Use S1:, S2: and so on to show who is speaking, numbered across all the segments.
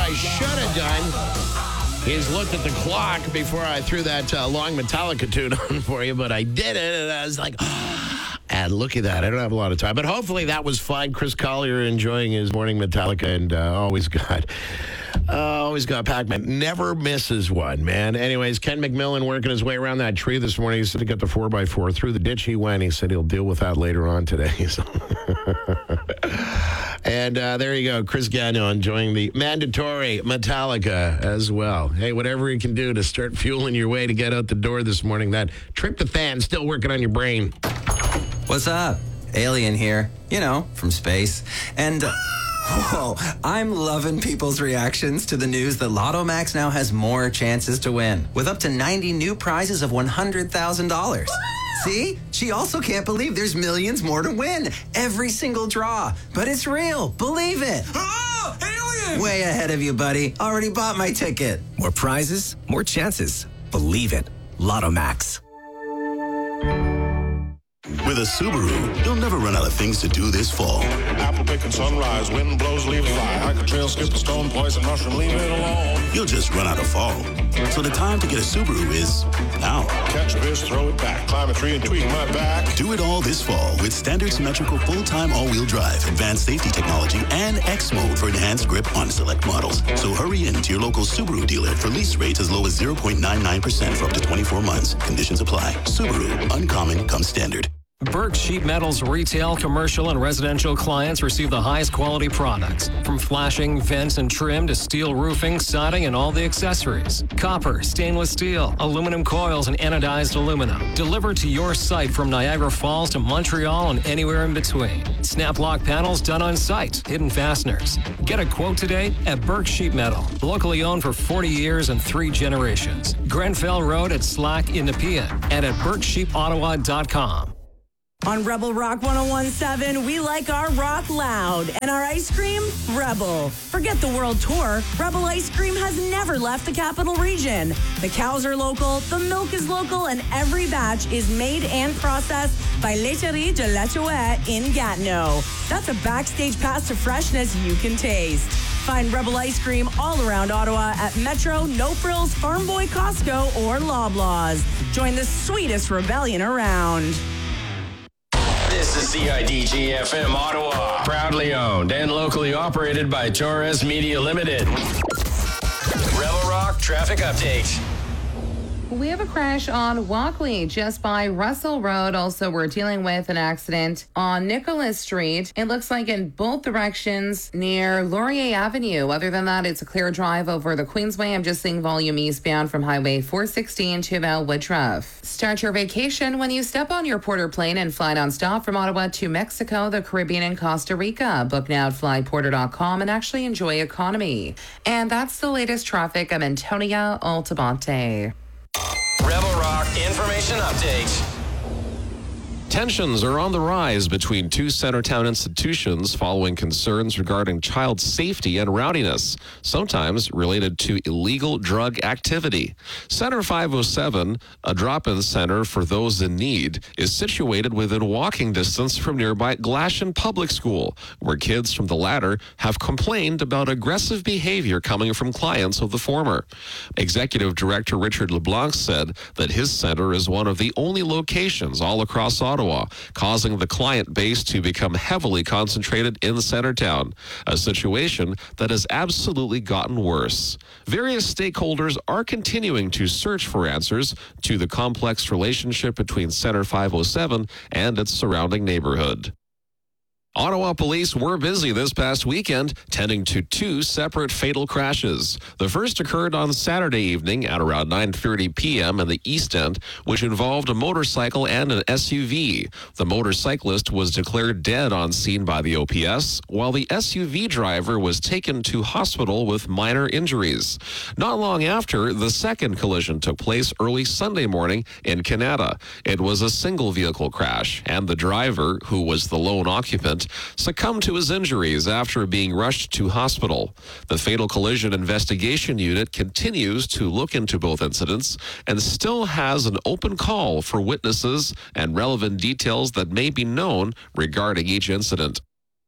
S1: I should have done is looked at the clock before I threw that long Metallica tune on for you, but I did it, and I was like, and look at that. I don't have a lot of time, but hopefully that was fine. Chris Collier enjoying his morning Metallica, and always got Pac-Man. Never misses one, man. Anyways, Ken McMillan working his way around that tree this morning. He said he got the 4x4 through the ditch. He went. He said he'll deal with that later on today. So. And there you go, Chris Gagnon enjoying the mandatory Metallica as well. Hey, whatever you can do to start fueling your way to get out the door this morning. That tryptophan still working on your brain.
S2: What's up? Alien here. You know, from space. And, whoa, I'm loving people's reactions to the news that Lotto Max now has more chances to win, with up to 90 new prizes of $100,000. See? She also can't believe there's millions more to win. Every single draw. But it's real. Believe it.
S3: Oh, alien!
S2: Way ahead of you, buddy. Already bought my ticket.
S4: More prizes, more chances. Believe it. Lotto Max.
S5: With a Subaru, you'll never run out of things to do this fall.
S3: Apple picking sunrise, wind blows, leaves fly. Hike a trail, skip a stone, poison mushroom, leave it alone.
S5: You'll just run out of fall. So the time to get a Subaru is now.
S3: Catch a fish, throw it back, climb a tree and tweak my back.
S5: Do it all this fall with standard symmetrical full-time all-wheel drive, advanced safety technology, and X mode for enhanced grip on select models. So hurry in to your local Subaru dealer for lease rates as low as 0.99% for up to 24 months. Conditions apply. Subaru, uncommon comes standard.
S6: Burke Sheet Metal's retail, commercial, and residential clients receive the highest quality products. From flashing, vents, and trim to steel roofing, siding, and all the accessories. Copper, stainless steel, aluminum coils, and anodized aluminum. Delivered to your site from Niagara Falls to Montreal and anywhere in between. Snap lock panels done on site. Hidden fasteners. Get a quote today at Burke Sheet Metal. Locally owned for 40 years and 3 generations. Grenfell Road at Slack in Nepean and at BurkeSheetOttawa.com.
S7: On Rebel Rock 101.7, we like our rock loud and our ice cream, Rebel. Forget the world tour. Rebel ice cream has never left the capital region. The cows are local, the milk is local, and every batch is made and processed by Laiterie de la Chouette in Gatineau. That's a backstage pass to freshness you can taste. Find Rebel ice cream all around Ottawa at Metro, No Frills, Farm Boy, Costco, or Loblaws. Join the sweetest rebellion around.
S8: This is CIDG-FM Ottawa. Proudly owned and locally operated by Torres Media Limited. Rebel Rock Traffic Update.
S9: We have a crash on Walkley just by Russell Road. Also, we're dealing with an accident on Nicholas Street. It looks like in both directions near Laurier Avenue. Other than that, it's a clear drive over the Queensway. I'm just seeing volume eastbound from Highway 416 to Val Woodruff. Start your vacation when you step on your Porter plane and fly nonstop from Ottawa to Mexico, the Caribbean, and Costa Rica. Book now at flyporter.com and actually enjoy economy. And that's the latest traffic. I'm Antonia Altamonte.
S8: Rebel Rock Information Update.
S10: Tensions are on the rise between two Centertown institutions following concerns regarding child safety and rowdiness, sometimes related to illegal drug activity. Center 507, a drop-in center for those in need, is situated within walking distance from nearby Glashan Public School, where kids from the latter have complained about aggressive behavior coming from clients of the former. Executive Director Richard LeBlanc said that his center is one of the only locations all across Ottawa, causing the client base to become heavily concentrated in Centertown, a situation that has absolutely gotten worse. Various stakeholders are continuing to search for answers to the complex relationship between Center 507 and its surrounding neighborhood. Ottawa police were busy this past weekend, tending to 2 separate fatal crashes. The first occurred on Saturday evening at around 9:30 p.m. in the East End, which involved a motorcycle and an SUV. The motorcyclist was declared dead on scene by the OPS, while the SUV driver was taken to hospital with minor injuries. Not long after, the second collision took place early Sunday morning in Canada. It was a single vehicle crash, and the driver, who was the lone occupant, succumbed to his injuries after being rushed to hospital. The Fatal Collision Investigation Unit continues to look into both incidents and still has an open call for witnesses and relevant details that may be known regarding each incident.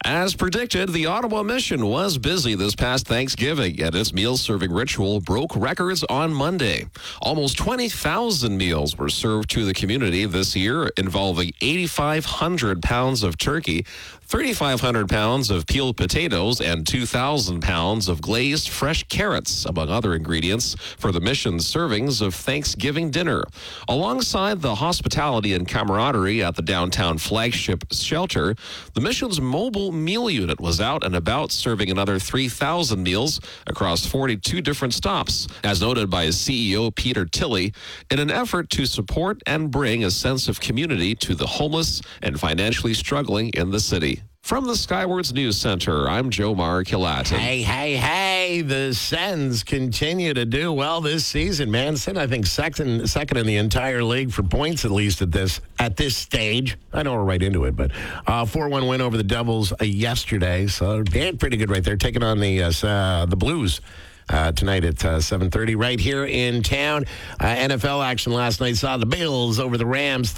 S10: As predicted, the Ottawa Mission was busy this past Thanksgiving, and its meal-serving ritual broke records on Monday. Almost 20,000 meals were served to the community this year, involving 8,500 pounds of turkey, 3,500 pounds of peeled potatoes, and 2,000 pounds of glazed fresh carrots, among other ingredients, for the mission's servings of Thanksgiving dinner. Alongside the hospitality and camaraderie at the downtown flagship shelter, the mission's mobile meal unit was out and about, serving another 3,000 meals across 42 different stops, as noted by CEO Peter Tilley, in an effort to support and bring a sense of community to the homeless and financially struggling in the city. From the Skywards News Center, I'm Jomar Kilati.
S1: Hey, the Sens continue to do well this season, man. Sen, I think, second in the entire league for points, at least at this stage. I know we're right into it, but 4-1 win over the Devils yesterday, so pretty good right there, taking on the Blues. Tonight at 7:30 right here in town. NFL action last night saw the Bills over the Rams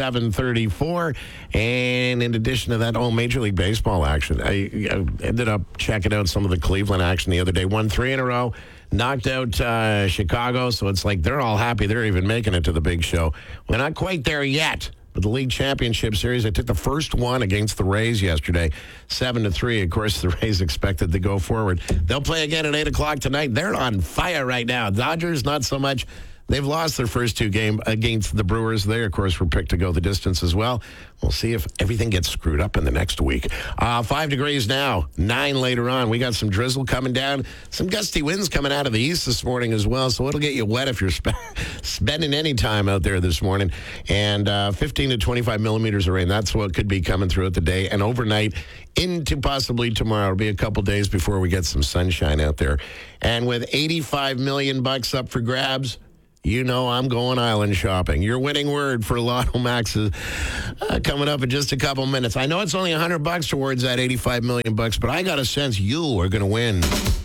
S1: 37-34. And in addition to that, Major League Baseball action. I ended up checking out some of the Cleveland action the other day. Won 3 in a row. Knocked out Chicago, so it's like they're all happy they're even making it to the big show. We're not quite there yet. But the League Championship Series, I took the first one against the Rays yesterday, 7-3. Of course, the Rays expected to go forward. They'll play again at 8 o'clock tonight. They're on fire right now. Dodgers, not so much. They've lost their first 2 games against the Brewers. They, of course, were picked to go the distance as well. We'll see if everything gets screwed up in the next week. 5 degrees now, 9 later on. We got some drizzle coming down, some gusty winds coming out of the east this morning as well, so it'll get you wet if you're spending any time out there this morning. And 15 to 25 millimeters of rain. That's what could be coming throughout the day. And overnight into possibly tomorrow. It'll be a couple days before we get some sunshine out there. And with $85 million up for grabs, you know I'm going island shopping. Your winning word for Lotto Max is coming up in just a couple minutes. I know it's only $100 towards that $85 million, but I got a sense you are going to win.